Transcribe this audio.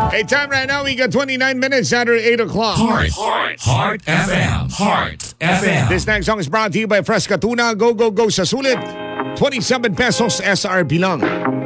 Hey, time right now, we got 29 minutes after 8 o'clock. Heart FM. Heart FM. This next song is brought to you by Fresca Tuna. Go, go, go sa sulit. 27 pesos SRP lang.